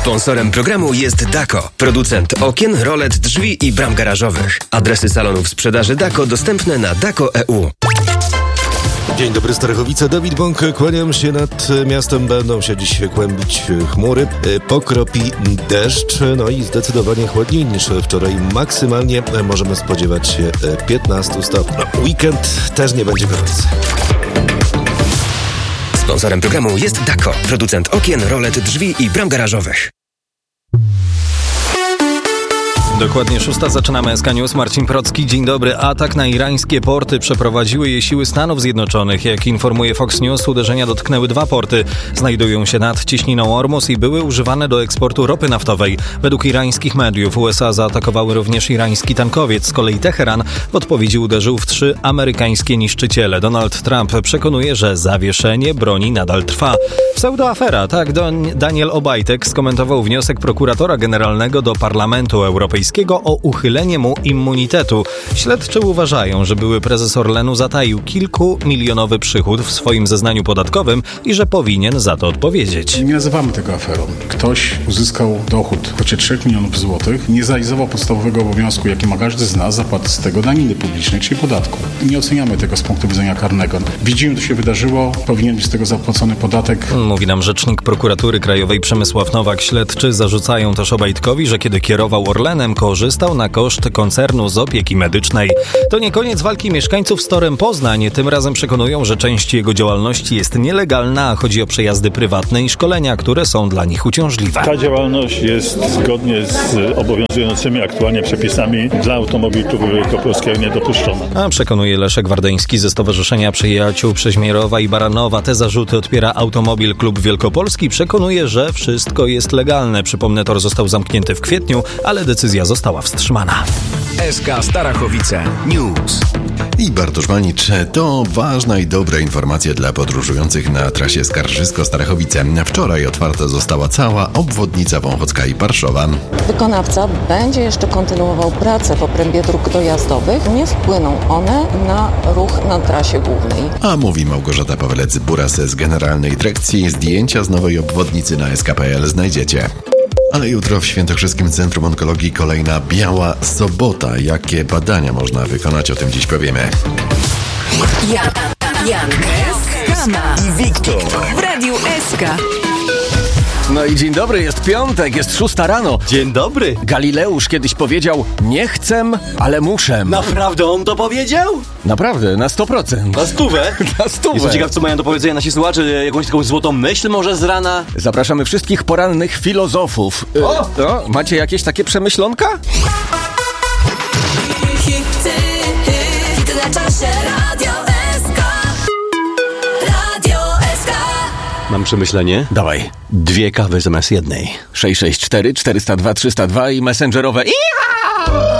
Sponsorem programu jest Dako, producent okien, rolet, drzwi i bram garażowych. Adresy salonów sprzedaży Dako dostępne na Dako.eu. Dzień dobry, Starachowice. Dawid Bąk, kłaniam się. Nad miastem będą się dziś kłębić chmury, pokropi deszcz, no i zdecydowanie chłodniej niż wczoraj. Maksymalnie możemy spodziewać się 15 stopni. Weekend też nie będzie gorący. Sponsorem programu jest Dako, producent okien, rolet, drzwi i bram garażowych. Dokładnie 6. Zaczynamy SK News. Marcin Procki, dzień dobry. Atak na irańskie porty przeprowadziły je siły Stanów Zjednoczonych. Jak informuje Fox News, uderzenia dotknęły 2 porty. Znajdują się nad cieśniną Ormus i były używane do eksportu ropy naftowej. Według irańskich mediów USA zaatakowały również irański tankowiec. Z kolei Teheran w odpowiedzi uderzył w 3 amerykańskie niszczyciele. Donald Trump przekonuje, że zawieszenie broni nadal trwa. Pseudoafera, tak Daniel Obajtek skomentował wniosek prokuratora generalnego do Parlamentu Europejskiego o uchylenie mu immunitetu. Śledczy uważają, że były prezes Orlenu zataił kilkumilionowy przychód w swoim zeznaniu podatkowym i że powinien za to odpowiedzieć. Nie nazywamy tego aferą. Ktoś uzyskał dochód w kwocie 3 milionów złotych, nie zrealizował podstawowego obowiązku, jaki ma każdy z nas, zapłaty z tego daniny publicznej, czyli podatku. Nie oceniamy tego z punktu widzenia karnego. Widzimy, co się wydarzyło, powinien być z tego zapłacony podatek. Mówi nam rzecznik prokuratury krajowej Przemysław Nowak. Śledczy zarzucają też Obajtkowi, że kiedy kierował Orlenem, korzystał na koszt koncernu z opieki medycznej. To nie koniec walki mieszkańców z Torem Poznań. Tym razem przekonują, że część jego działalności jest nielegalna, a chodzi o przejazdy prywatne i szkolenia, które są dla nich uciążliwe. Ta działalność jest zgodnie z obowiązującymi aktualnie przepisami dla automobilów wielkopolskiego niedopuszczona. A przekonuje Leszek Wardeński ze Stowarzyszenia Przyjaciół Przeźmierowa i Baranowa. Te zarzuty odpiera Automobil Klub Wielkopolski. Przekonuje, że wszystko jest legalne. Przypomnę, tor został zamknięty w kwietniu, ale decyzja została wstrzymana. SK Starachowice News. I Bartosz Malnicz, to ważna i dobra informacja dla podróżujących na trasie Skarżysko-Starachowice. Wczoraj otwarta została cała obwodnica Wąchocka i Parszowa. Wykonawca będzie jeszcze kontynuował pracę w obrębie dróg dojazdowych. Nie wpłyną one na ruch na trasie głównej. A mówi Małgorzata Pawelec-Buras z Generalnej Dyrekcji. Zdjęcia z nowej obwodnicy na SK.pl znajdziecie. Ale jutro w Świętokrzyskim Centrum Onkologii kolejna biała sobota. Jakie badania można wykonać? O tym dziś powiemy. Jan, Kama i Wiktor w Radiu SK. No i dzień dobry, jest piątek, jest 6 rano. Dzień dobry. Galileusz kiedyś powiedział: nie chcę, ale muszę. Naprawdę on to powiedział? Naprawdę, na 100%. Na 100? Na 100. Jestem ciekaw, co mają do powiedzenia nasi słuchacze, jakąś taką złotą myśl może z rana? Zapraszamy wszystkich porannych filozofów. Macie jakieś takie przemyślonka? Hity na czasie, Radio SK. Radio SK. Mam przemyślenie. Dawaj. 2 kawy zamiast jednej. 664 402 302 i messengerowe.